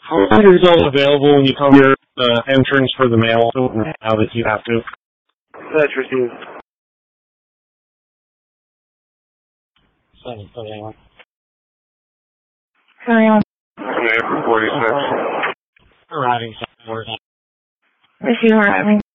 It's all available when you come here. Entrance for the mail. Now that you have to. That's received. 7:41. Carry on. Yeah, 46. Arriving 7:40. Receive arriving.